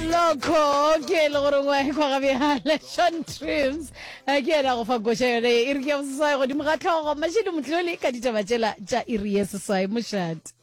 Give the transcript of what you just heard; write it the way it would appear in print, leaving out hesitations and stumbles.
Loco, ke le gore ngwa e kwa ga bjale Sean Trims ke ena go fa goša yone e re ke ya boseswae godimo ga tlhogo mašhedi motlhole ka ditaba tšela tša iri ye seswae mošate